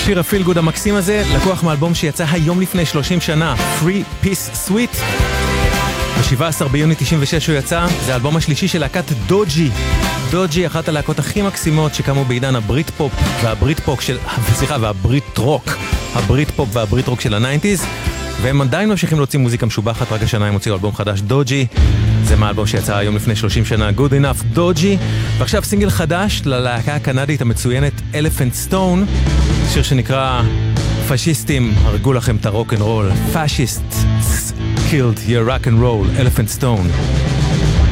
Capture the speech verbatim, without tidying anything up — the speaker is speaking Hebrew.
השיר הפיל גוד המקסים הזה לקוח מאלבום שיצא היום לפני שלושים שנה, Free Peace Sweet. ב-שבעה עשר ביוני תשעים ושש הוא יצא, זה האלבום השלישי של להקת דוג'י. דוג'י, אחת הלהקות הכי מקסימות שקמו בעידן הברית פופ והברית פופ של, סליחה, והברית רוק, הברית פופ והברית רוק של הניינטיז, והם עדיין ממשיכים להוציא מוזיקה משובחת, רק השנה הם הוציאו אלבום חדש, דוג'י. זה מהאלבום שיצא היום לפני שלושים שנה, Good Enough, דוג'י. ועכשיו סינגל חדש ללהקה הקנדית המצוינת Elephant Stone, שיר שנקרא פאשיסטים הרגו לכם את הרוק אנד רול. Fascists killed your rock and roll, Elephant Stone.